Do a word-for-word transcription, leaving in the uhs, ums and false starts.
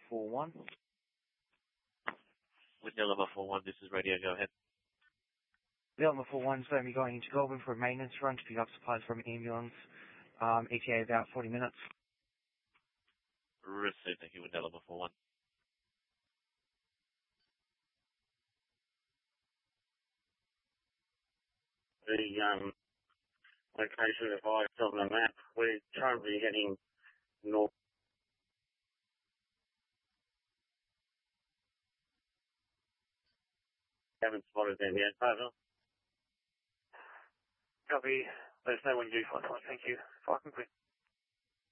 four one. With Delama four one, this is radio, go ahead. Delama four one is going to be going into Goulburn for a maintenance run to pick up supplies from an ambulance. Um, E T A about forty minutes. Received, thank you, with Delama four one. The um, location advised on the map, we're currently heading north. Haven't spotted them yet, over. Copy. Let us know when you do find one. Thank you. Fire complete.